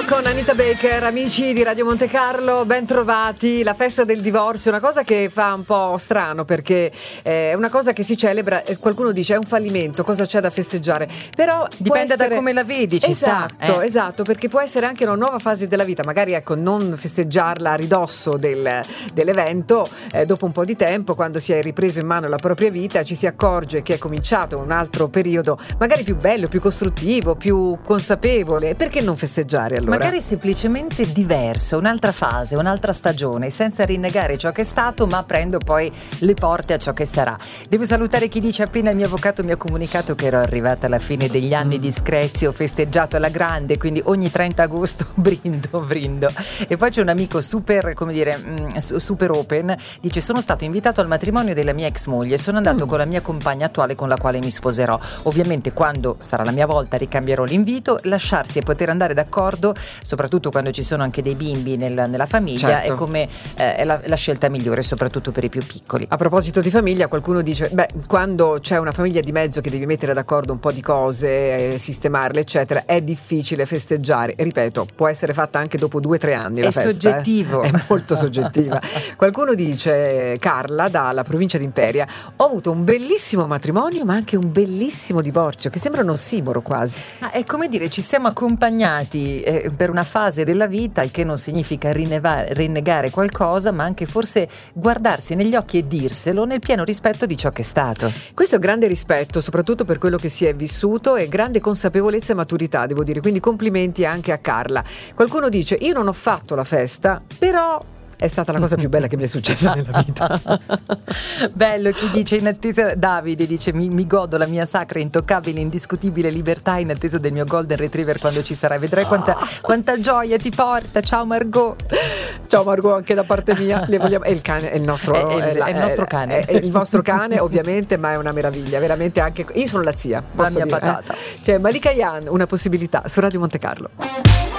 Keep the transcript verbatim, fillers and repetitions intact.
con Anita Baker, amici di Radio Monte Carlo, ben trovati. La festa del divorzio, una cosa che fa un po' strano perché è una cosa che si celebra, qualcuno dice è un fallimento, cosa c'è da festeggiare? Però dipende essere... da come la vedi, ci esatto, sta. Eh. Esatto, perché può essere anche una nuova fase della vita, magari ecco non festeggiarla a ridosso del, dell'evento, eh, dopo un po' di tempo, quando si è ripreso in mano la propria vita, ci si accorge che è cominciato un altro periodo, magari più bello, più costruttivo, più consapevole. Perché non festeggiare allora? Magari semplicemente diverso, un'altra fase, un'altra stagione, senza rinnegare ciò che è stato, ma aprendo poi le porte a ciò che sarà. Devo salutare chi dice: appena il mio avvocato mi ha comunicato che ero arrivata alla fine degli anni di Screzi, ho festeggiato alla grande, quindi ogni trenta agosto brindo, brindo. E poi c'è un amico super, come dire, super open, dice: sono stato invitato al matrimonio della mia ex moglie, sono andato mm. con la mia compagna attuale con la quale mi sposerò. Ovviamente quando sarà la mia volta ricambierò l'invito. Lasciarsi e poter andare d'accordo, soprattutto quando ci sono anche dei bimbi nel, nella famiglia, certo. è come eh, è la, la scelta migliore, soprattutto per i più piccoli. A proposito di famiglia, qualcuno dice: beh, quando c'è una famiglia di mezzo che devi mettere d'accordo un po' di cose, eh, sistemarle, eccetera, è difficile festeggiare. E ripeto, può essere fatta anche dopo due o tre anni. È la festa, soggettivo, eh? È molto soggettiva. Qualcuno dice: Carla, dalla provincia di Imperia, ho avuto un bellissimo matrimonio, ma anche un bellissimo divorzio, che sembra un ossimoro quasi. Ma è come dire, ci siamo accompagnati eh, per una fase della vita, il che non significa rinnegare, rinnegare qualcosa, ma anche forse guardarsi negli occhi e dirselo nel pieno rispetto di ciò che è stato. Questo è grande rispetto, soprattutto per quello che si è vissuto, e grande consapevolezza e maturità, devo dire, quindi complimenti anche a Carla. Qualcuno dice: io non ho fatto la festa, però è stata la cosa più bella che mi è successa nella vita. Bello. Chi dice in attesa, Davide dice: mi, mi godo la mia sacra, intoccabile, indiscutibile libertà in attesa del mio golden retriever quando ci sarà. Vedrai quanta, quanta gioia ti porta. Ciao Margot. Ciao Margot, anche da parte mia. Le vogliamo... È il cane, è il nostro, è, è, è la, è il nostro cane. È, è il vostro cane, ovviamente, ma è una meraviglia. Veramente anche. Io sono la zia. La mia dire, patata. Eh? Cioè, Malika Yan, una possibilità su Radio Monte Carlo.